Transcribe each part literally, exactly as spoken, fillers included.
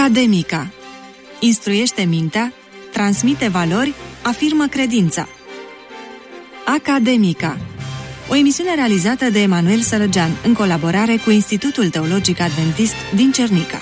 Academica. Instruiește mintea, transmite valori, afirmă credința. Academica. O emisiune realizată de Emanuel Sărăgean în colaborare cu Institutul Teologic Adventist din Cernica.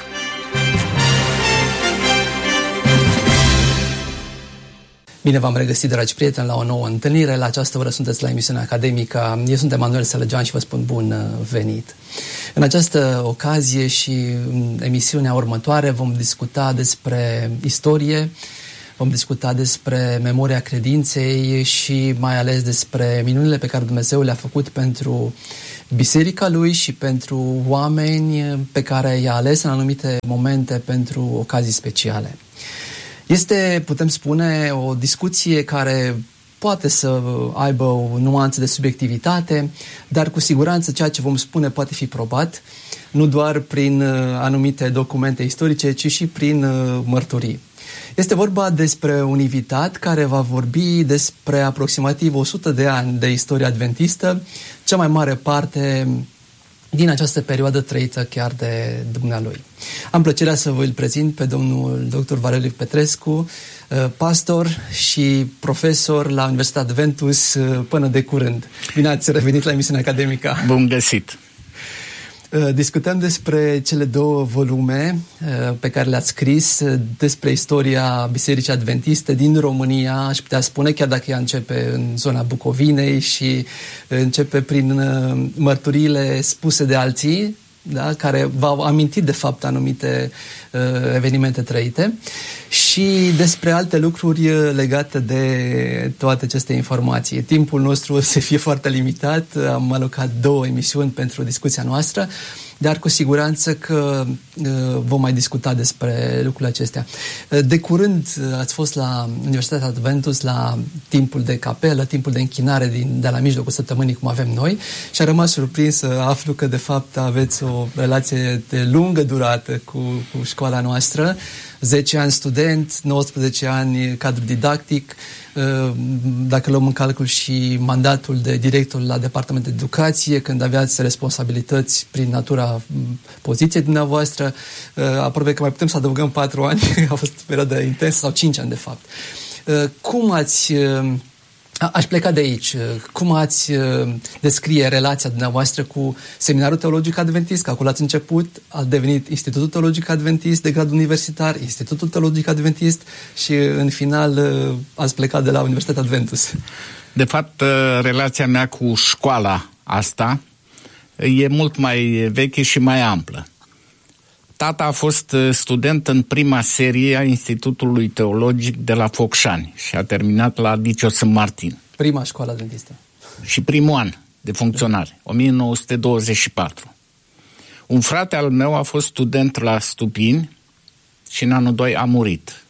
Bine v-am regăsit, dragi prieteni, la o nouă întâlnire. La această oră sunteți la emisiunea Academica. Eu sunt Emanuel Sărăgean și vă spun bun venit. În această ocazie și în emisiunea următoare vom discuta despre istorie, vom discuta despre memoria credinței și mai ales despre minunile pe care Dumnezeu le-a făcut pentru biserica Lui și pentru oameni pe care i-a ales în anumite momente pentru ocazii speciale. Este, putem spune, o discuție care poate să aibă o nuanță de subiectivitate, dar cu siguranță ceea ce vom spune poate fi probat, nu doar prin anumite documente istorice, ci și prin mărturii. Este vorba despre un invitat care va vorbi despre aproximativ o sută de ani de istorie adventistă, cea mai mare parte din această perioadă trăită chiar de dumnealui. Am plăcerea să vă îl prezint pe domnul doctor Valeriu Petrescu, pastor și profesor la Universitatea Adventus până de curând. Bine ați revenit la emisiunea Academica. Bun găsit! Discutăm despre cele două volume pe care le-ați scris despre istoria Bisericii Adventiste din România, aș putea spune, chiar dacă ea începe în zona Bucovinei și începe prin mărturiile spuse de alții, da, care v-au amintit de fapt anumite uh, evenimente trăite, și despre alte lucruri legate de toate aceste informații. Timpul nostru o să fie foarte limitat, am alocat două emisiuni pentru discuția noastră, dar cu siguranță că uh, vom mai discuta despre lucrurile acestea. De curând ați fost la Universitatea Adventus la timpul de capelă, timpul de închinare din, de la mijlocul săptămânii, cum avem noi, și am rămas surprins să aflu că de fapt aveți o relație de lungă durată cu, cu școala noastră. zece ani student, nouăsprezece ani cadru didactic, dacă luăm în calcul și mandatul de director la Departamentul de Educație, când aveați responsabilități prin natura poziției dumneavoastră, aproape că mai putem să adăugăm patru ani, a fost o perioadă intensă, sau cinci ani de fapt. Cum ați... Aș pleca de aici. Cum ați descrie relația dumneavoastră cu Seminarul Teologic Adventist? Că acolo ați început, a devenit Institutul Teologic Adventist de grad universitar, Institutul Teologic Adventist și în final ați plecat de la Universitatea Adventus. De fapt, relația mea cu școala asta e mult mai veche și mai amplă. Tata a fost student în prima serie a Institutului Teologic de la Focșani și a terminat la Liceu Sfânt Martin. Prima școală adventistă. Și primul an de funcționare, o mie nouă sute douăzeci și patru. Un frate al meu a fost student la Stupini și în anul doi a murit.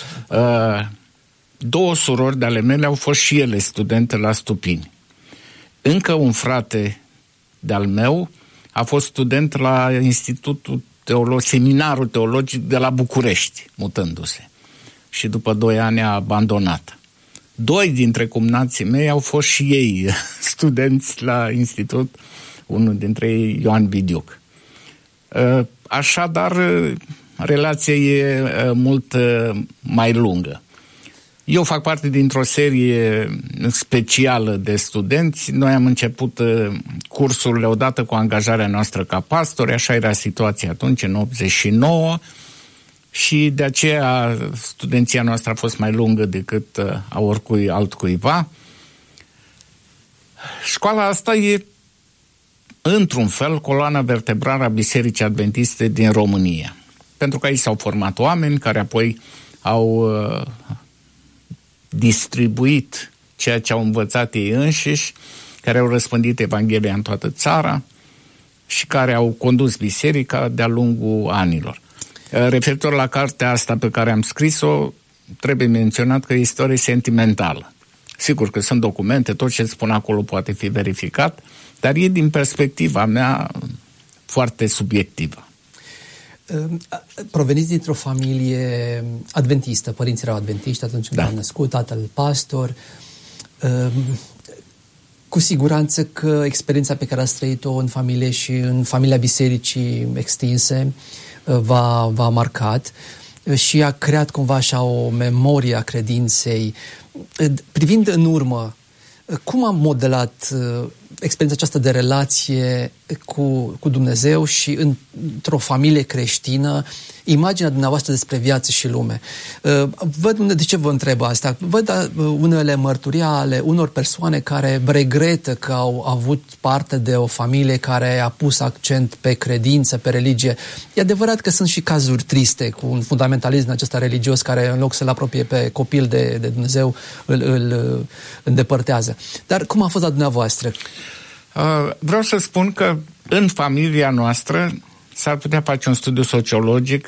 Uh, două surori de ale mele au fost și ele studente la Stupini. Încă un frate de-al meu a fost student la Institutul Teolo- Seminarul Teologic de la București, mutându-se. Și după doi ani a abandonat. Doi dintre cumnații mei au fost și ei studenți la institut, unul dintre ei Ioan Bidiuc. Așadar, relația e mult mai lungă. Eu fac parte dintr-o serie specială de studenți. Noi am început cursurile odată cu angajarea noastră ca pastori, așa era situația atunci, în optzeci și nouă, și de aceea studenția noastră a fost mai lungă decât a oricui altcuiva. Școala asta e, într-un fel, coloana vertebrală a Bisericii Adventiste din România. Pentru că aici s-au format oameni care apoi au distribuit ceea ce au învățat ei înșiși, care au răspândit Evanghelia în toată țara și care au condus biserica de-a lungul anilor. Referitor la cartea asta pe care am scris-o, trebuie menționat că e istorie sentimentală. Sigur că sunt documente, tot ce spun acolo poate fi verificat, dar e din perspectiva mea foarte subiectivă. Proveniți dintr-o familie adventistă, părinții erau adventiști atunci când da. au născut, tatăl pastor. Cu siguranță că experiența pe care ați trăit-o în familie și în familia bisericii extinse v-a, v-a marcat și a creat cumva așa o memorie a credinței. Privind în urmă, cum a modelat uh, experiența aceasta de relație cu, cu Dumnezeu și într-o familie creștină, imaginea dumneavoastră despre viață și lume? Uh, văd, de ce vă întreb asta? Văd uh, unele mărturii ale unor persoane care regretă că au avut parte de o familie care a pus accent pe credință, pe religie. E adevărat că sunt și cazuri triste cu un fundamentalism acesta religios care, în loc să-l apropie pe copil de, de Dumnezeu, îl, îl îndepărtează. Dar cum a fost la dumneavoastră? Uh, vreau să spun că în familia noastră s-ar putea face un studiu sociologic